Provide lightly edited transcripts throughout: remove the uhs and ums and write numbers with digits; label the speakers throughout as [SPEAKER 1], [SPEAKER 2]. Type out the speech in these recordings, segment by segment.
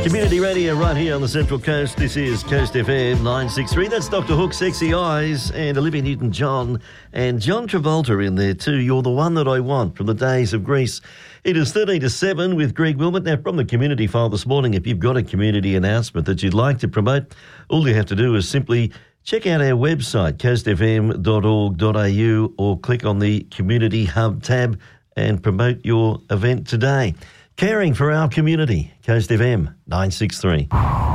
[SPEAKER 1] Community radio right here on the Central Coast. This is Coast FM 963. That's Dr. Hook, Sexy Eyes, and Olivia Newton-John, and John Travolta in there too. You're the one that I want, from the days of Greece. It is 13 to 7 with Greg Wilmot. Now, from the community file this morning, if you've got a community announcement that you'd like to promote, all you have to do is simply check out our website, coastfm.org.au, or click on the Community Hub tab and promote your event today. Caring for our community, Coast FM 963.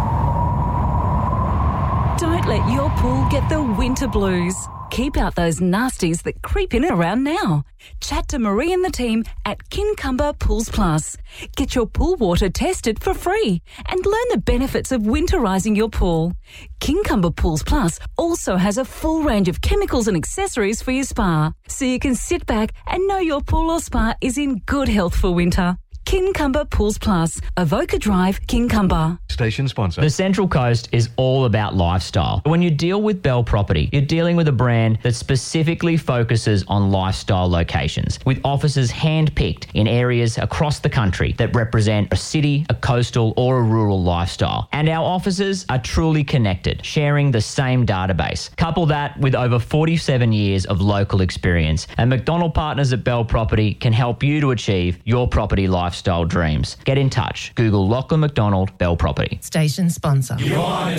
[SPEAKER 2] Don't let your pool get the winter blues. Keep out those nasties that creep in and around now. Chat to Marie and the team at Kincumber Pools Plus. Get your pool water tested for free and learn the benefits of winterising your pool. Kincumber Pools Plus also has a full range of chemicals and accessories for your spa, so you can sit back and know your pool or spa is in good health for winter. Kincumber Pools Plus, Avoca Drive, Kincumber.
[SPEAKER 3] Station sponsor.
[SPEAKER 4] The Central Coast is all about lifestyle. When you deal with Bell Property, you're dealing with a brand that specifically focuses on lifestyle locations, with offices hand-picked in areas across the country that represent a city, a coastal or a rural lifestyle. And our offices are truly connected, sharing the same database. Couple that with over 47 years of local experience, and McDonald Partners at Bell Property can help you to achieve your property lifestyle dreams. Get in touch. Google Lachlan McDonald Bell Property.
[SPEAKER 5] Station sponsor.